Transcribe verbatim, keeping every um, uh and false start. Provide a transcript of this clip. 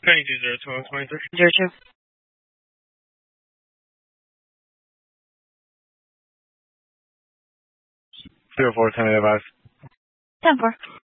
twenty-two zero two one twenty-three. Zero two. Zero four ten eight five. Ten four.